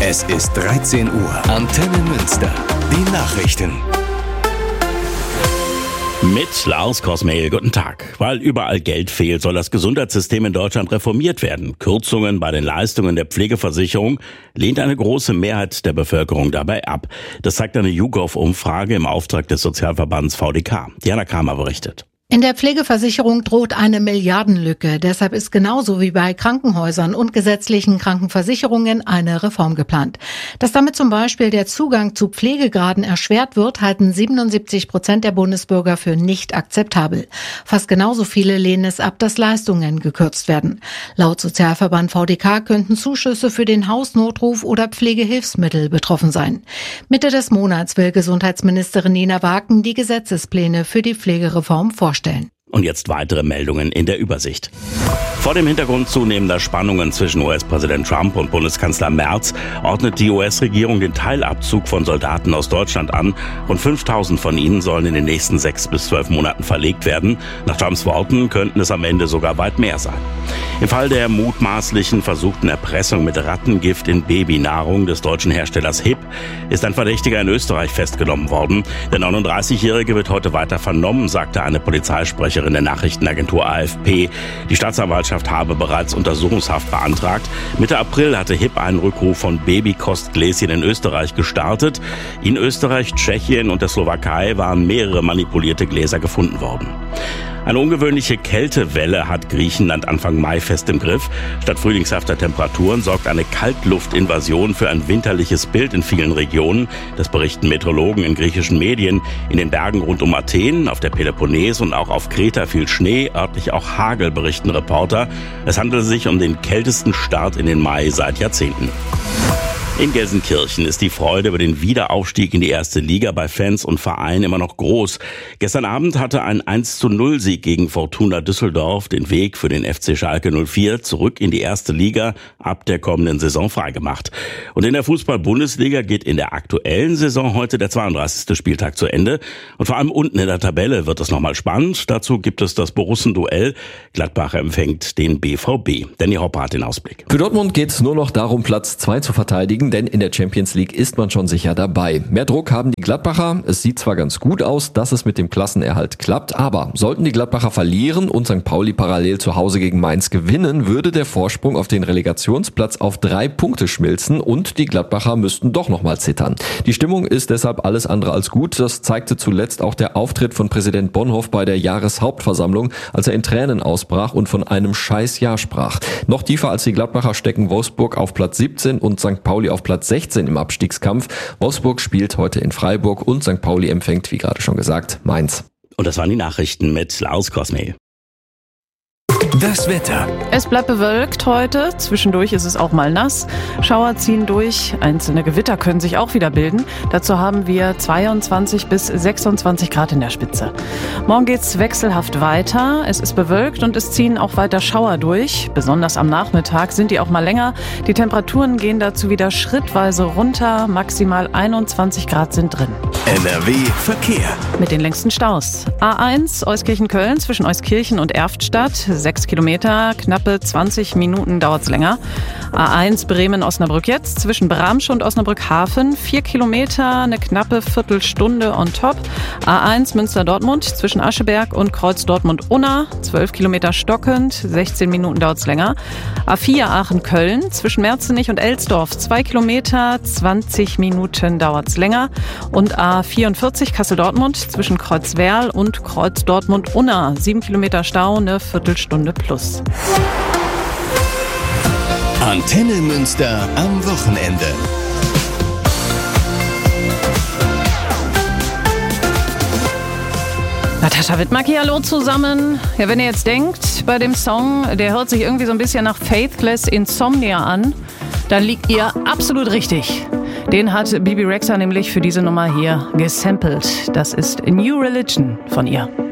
Es ist 13 Uhr. Antenne Münster. Die Nachrichten. Mit Lars Kosmehl, guten Tag. Weil überall Geld fehlt, soll das Gesundheitssystem in Deutschland reformiert werden. Kürzungen bei den Leistungen der Pflegeversicherung lehnt eine große Mehrheit der Bevölkerung dabei ab. Das zeigt eine YouGov-Umfrage im Auftrag des Sozialverbands VDK. Diana Kramer berichtet. In der Pflegeversicherung droht eine Milliardenlücke. Deshalb ist genauso wie bei Krankenhäusern und gesetzlichen Krankenversicherungen eine Reform geplant. Dass damit zum Beispiel der Zugang zu Pflegegraden erschwert wird, halten 77% der Bundesbürger für nicht akzeptabel. Fast genauso viele lehnen es ab, dass Leistungen gekürzt werden. Laut Sozialverband VDK könnten Zuschüsse für den Hausnotruf oder Pflegehilfsmittel betroffen sein. Mitte des Monats will Gesundheitsministerin Nina Waken die Gesetzespläne für die Pflegereform vorstellen. Und jetzt weitere Meldungen in der Übersicht. Vor dem Hintergrund zunehmender Spannungen zwischen US-Präsident Trump und Bundeskanzler Merz ordnet die US-Regierung den Teilabzug von Soldaten aus Deutschland an. Rund 5.000 von ihnen sollen in den nächsten 6 bis 12 Monaten verlegt werden. Nach Trumps Worten könnten es am Ende sogar weit mehr sein. Im Fall der mutmaßlichen versuchten Erpressung mit Rattengift in Babynahrung des deutschen Herstellers HIP ist ein Verdächtiger in Österreich festgenommen worden. Der 39-Jährige wird heute weiter vernommen, sagte eine Polizeisprecherin der Nachrichtenagentur AFP. Die Staatsanwaltschaft habe bereits Untersuchungshaft beantragt. Mitte April hatte HIP einen Rückruf von Babykostgläschen in Österreich gestartet. In Österreich, Tschechien und der Slowakei waren mehrere manipulierte Gläser gefunden worden. Eine ungewöhnliche Kältewelle hat Griechenland Anfang Mai fest im Griff. Statt frühlingshafter Temperaturen sorgt eine Kaltluftinvasion für ein winterliches Bild in vielen Regionen. Das berichten Meteorologen in griechischen Medien. In den Bergen rund um Athen, auf der Peloponnes und auch auf Kreta fiel Schnee, örtlich auch Hagel, berichten Reporter. Es handelt sich um den kältesten Start in den Mai seit Jahrzehnten. In Gelsenkirchen ist die Freude über den Wiederaufstieg in die erste Liga bei Fans und Vereinen immer noch groß. Gestern Abend hatte ein 1:0-Sieg gegen Fortuna Düsseldorf den Weg für den FC Schalke 04 zurück in die erste Liga ab der kommenden Saison freigemacht. Und in der Fußball-Bundesliga geht in der aktuellen Saison heute der 32. Spieltag zu Ende. Und vor allem unten in der Tabelle wird es nochmal spannend. Dazu gibt es das Borussen-Duell. Gladbach empfängt den BVB. Danny Hopper hat den Ausblick. Für Dortmund geht es nur noch darum, Platz 2 zu verteidigen, denn in der Champions League ist man schon sicher dabei. Mehr Druck haben die Gladbacher. Es sieht zwar ganz gut aus, dass es mit dem Klassenerhalt klappt, aber sollten die Gladbacher verlieren und St. Pauli parallel zu Hause gegen Mainz gewinnen, würde der Vorsprung auf den Relegationsplatz auf 3 Punkte schmilzen und die Gladbacher müssten doch nochmal zittern. Die Stimmung ist deshalb alles andere als gut. Das zeigte zuletzt auch der Auftritt von Präsident Bonhoff bei der Jahreshauptversammlung, als er in Tränen ausbrach und von einem Scheißjahr sprach. Noch tiefer als die Gladbacher stecken Wolfsburg auf Platz 17 und St. Pauli auf Platz 16 im Abstiegskampf. Wolfsburg spielt heute in Freiburg und St. Pauli empfängt, wie gerade schon gesagt, Mainz. Und das waren die Nachrichten mit Lars Kosmehl. Das Wetter. Es bleibt bewölkt heute. Zwischendurch ist es auch mal nass. Schauer ziehen durch. Einzelne Gewitter können sich auch wieder bilden. Dazu haben wir 22 bis 26 Grad in der Spitze. Morgen geht's wechselhaft weiter. Es ist bewölkt und es ziehen auch weiter Schauer durch. Besonders am Nachmittag sind die auch mal länger. Die Temperaturen gehen dazu wieder schrittweise runter. Maximal 21 Grad sind drin. NRW Verkehr. Mit den längsten Staus. A1 Euskirchen-Köln zwischen Euskirchen und Erftstadt. 6 Kilometer, knappe 20 Minuten dauert's länger. A1 Bremen-Osnabrück jetzt zwischen Bramsch und Osnabrück-Hafen. 4 Kilometer, eine knappe Viertelstunde on top. A1 Münster-Dortmund zwischen Ascheberg und Kreuz Dortmund-Unna. 12 Kilometer stockend, 16 Minuten dauert's länger. A4 Aachen-Köln zwischen Merzenich und Elsdorf. 2 Kilometer, 20 Minuten dauert's länger. Und A44 Kassel-Dortmund zwischen Kreuzwerl und Kreuz Dortmund-Unna. 7 Kilometer Stau, eine Viertelstunde plus. Antenne Münster am Wochenende. Natascha Wittmark hier, hallo zusammen. Ja, wenn ihr jetzt denkt, bei dem Song, der hört sich irgendwie so ein bisschen nach Faithless Insomnia an, dann liegt ihr absolut richtig. Den hat Bebe Rexha nämlich für diese Nummer hier gesampelt. Das ist A New Religion von ihr.